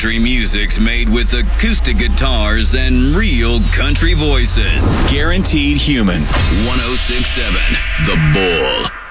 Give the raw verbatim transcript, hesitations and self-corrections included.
country music's made with acoustic guitars and real country voices. Guaranteed human. one oh six point seven The Bull.